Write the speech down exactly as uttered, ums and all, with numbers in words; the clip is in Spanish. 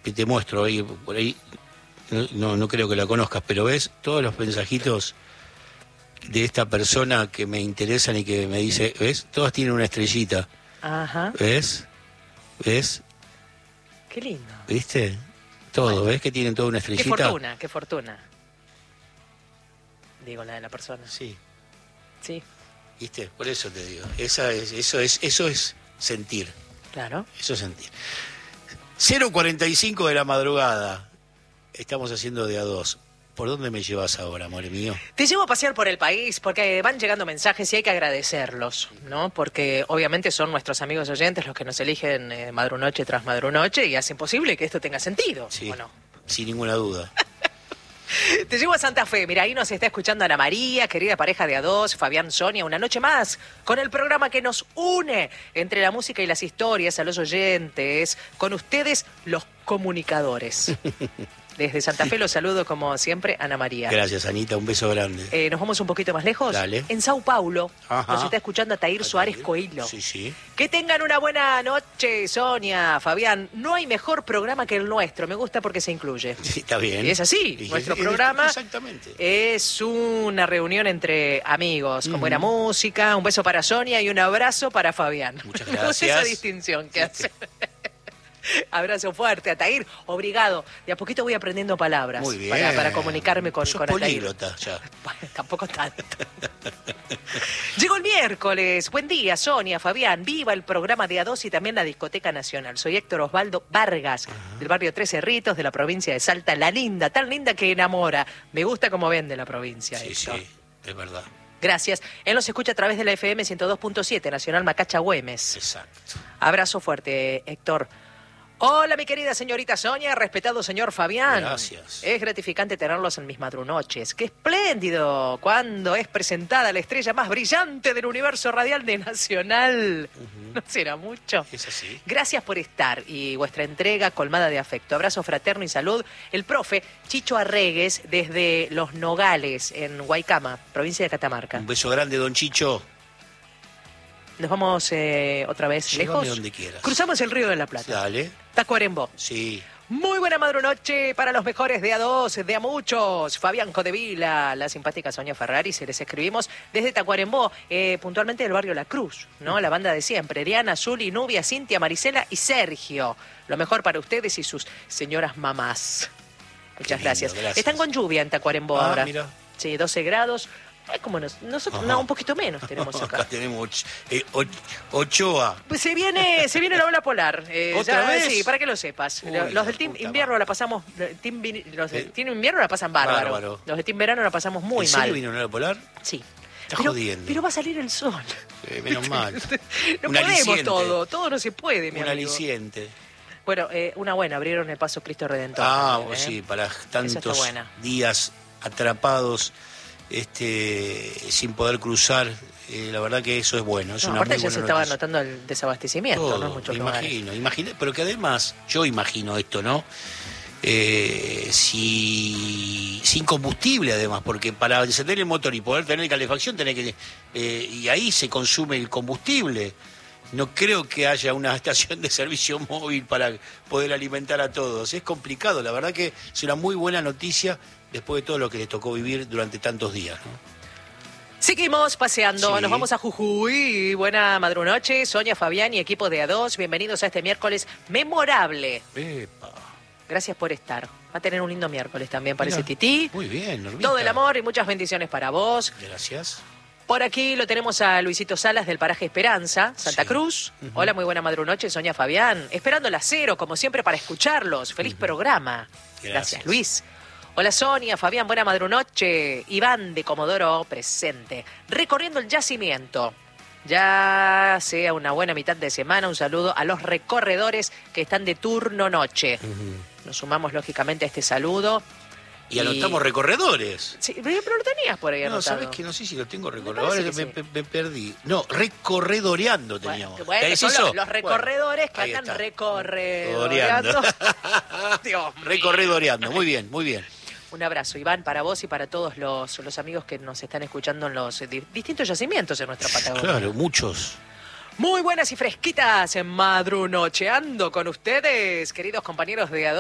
te muestro ahí, por ahí, no, no creo que la conozcas, pero ves todos los mensajitos de esta persona que me interesan y que me dice, ¿ves? Todas tienen una estrellita. Ajá. ¿Ves? ¿Ves? Qué lindo. ¿Viste? Todo, bueno. ¿Ves que tienen toda una estrellita? Qué fortuna, qué fortuna. Digo, la de la persona. Sí. Sí. ¿Viste? Por eso te digo. Esa es, eso es, eso es sentir. Claro. Eso es sentir. cero cuarenta y cinco de la madrugada. Estamos haciendo de a dos. ¿Por dónde me llevas ahora, amor mío? Te llevo a pasear por el país porque van llegando mensajes y hay que agradecerlos, ¿no? Porque obviamente son nuestros amigos oyentes los que nos eligen eh, madrunoche tras madrunoche y hacen posible que esto tenga sentido, sí, ¿o no? Sin ninguna duda. Te llevo a Santa Fe. Mira, ahí nos está escuchando Ana María, querida pareja de a dos, Fabián, Sonia, una noche más con el programa que nos une entre la música y las historias a los oyentes, con ustedes los comunicadores. Desde Santa Fe los saludo como siempre, Ana María. Gracias, Anita, un beso grande. Eh, ¿Nos vamos un poquito más lejos? Dale. En Sao Paulo. Ajá. Nos está escuchando Ataír Suárez Coelho. Sí, sí. Que tengan una buena noche, Sonia, Fabián. No hay mejor programa que el nuestro. Me gusta porque se incluye. Sí, está bien. Y es así. Y Nuestro es, programa exactamente. Es una reunión entre amigos, con uh-huh. buena música. Un beso para Sonia y un abrazo para Fabián. Muchas gracias. Me gusta esa distinción que hace. Abrazo fuerte, Ataír. Obrigado. De a poquito voy aprendiendo palabras. Muy bien. Para, para comunicarme con, Sos con Ataír. políglota ya. Bueno, tampoco tanto. Llegó el miércoles. Buen día, Sonia, Fabián. Viva el programa de A dos y también la Discoteca Nacional. Soy Héctor Osvaldo Vargas, uh-huh. del barrio Tres Cerritos, de la provincia de Salta. La linda, tan linda que enamora. Me gusta cómo vende la provincia, sí, Héctor. Sí, es verdad. Gracias. Él nos escucha a través de la F M ciento dos punto siete, Nacional Macacha Güemes. Exacto. Abrazo fuerte, Héctor. Hola, mi querida señorita Sonia, respetado señor Fabián. Gracias. Es gratificante tenerlos en mis madrunoches. ¡Qué espléndido! Cuando es presentada la estrella más brillante del universo radial de Nacional. Uh-huh. ¿No será mucho? Es así. Gracias por estar y vuestra entrega colmada de afecto. Abrazo fraterno y salud. El profe Chicho Arregues desde Los Nogales, en Guaycama, provincia de Catamarca. Un beso grande, don Chicho. Nos vamos eh, otra vez Llévame lejos. donde quieras. Cruzamos el Río de la Plata. Dale. Tacuarembó. Sí. Muy buena madrunoche para los mejores de A dos, de a muchos. Fabián Codevila, la simpática Sonia Ferrari, se les escribimos desde Tacuarembó, eh, puntualmente del barrio La Cruz, ¿no? La banda de siempre, Diana, Zuli, Nubia, Cintia, Marisela y Sergio. Lo mejor para ustedes y sus señoras mamás. Muchas lindo, gracias. gracias. Están con lluvia en Tacuarembó ah, ahora. Mira. Sí, doce grados. Es como nos, nosotros, Ajá. no, un poquito menos tenemos acá. Acá tenemos eh, och, Ochoa. Pues se viene, se viene la ola polar. Eh, ¿Otra ya, vez? Sí, para que lo sepas. Uy, los del Team Invierno la pasamos, team, los del Team Invierno la pasan bárbaro. bárbaro. Los del Team Verano la pasamos muy ¿En mal. serio vino una ola polar? Sí. Está pero, jodiendo. Pero va a salir el sol. Eh, menos mal. no un podemos aliciente. todo, todo no se puede, mi Un amigo. aliciente. Bueno, eh, una buena, abrieron el paso Cristo Redentor. Ah, también, pues ¿eh? sí, para tantos días atrapados, este, sin poder cruzar, eh, la verdad que eso es bueno. Es no, una aparte muy ya buena se estaba noticia. notando el desabastecimiento, Todo, ¿no? En muchos imagino, imagino, pero que además, yo imagino esto, ¿no? Eh, si sin combustible además, porque para encender el motor y poder tener calefacción tenés que eh, y ahí se consume el combustible. No creo que haya una estación de servicio móvil para poder alimentar a todos. Es complicado, la verdad que es una muy buena noticia después de todo lo que les tocó vivir durante tantos días, ¿no? Seguimos paseando, sí. Nos vamos a Jujuy. Buena madrunoche, Sonia, Fabián y equipo de A dos. Bienvenidos a este miércoles memorable. Epa. Gracias por estar. Va a tener un lindo miércoles también, parece Mira, Tití. Muy bien, Normita. Todo el amor y muchas bendiciones para vos. Gracias. Por aquí lo tenemos a Luisito Salas del paraje Esperanza, Santa sí. Cruz. Uh-huh. Hola, muy buena madrunoche, Sonia, Fabián. Esperando la cero, como siempre, para escucharlos. Feliz uh-huh. programa. Gracias. Gracias, Luis. Hola, Sonia, Fabián, buena madrunoche. Iván de Comodoro, presente. Recorriendo el yacimiento. Ya sea una buena mitad de semana, un saludo a los recorredores que están de turno noche. Uh-huh. Nos sumamos, lógicamente, a este saludo. Y anotamos y... recorredores. Sí, pero lo tenías por ahí no, anotado. No, sabes que no sé si lo tengo recorredores, me, me, me perdí. No, recorredoreando teníamos. Bueno, bueno, son eso? Los, los recorredores bueno, que andan recorredoreando. Dios mío. Recorredoreando, muy bien, muy bien. Un abrazo, Iván, para vos y para todos los, los amigos que nos están escuchando en los di- distintos yacimientos en nuestra Patagonia. Claro, muchos. Muy buenas y fresquitas en madrunocheando con ustedes, queridos compañeros de A dos.